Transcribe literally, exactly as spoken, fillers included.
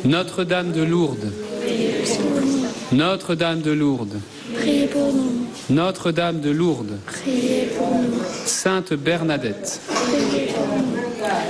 Notre-Dame de Lourdes, Notre-Dame de Lourdes, Priez pour nous. Notre-Dame de Lourdes, Priez pour nous. Sainte Bernadette, Priez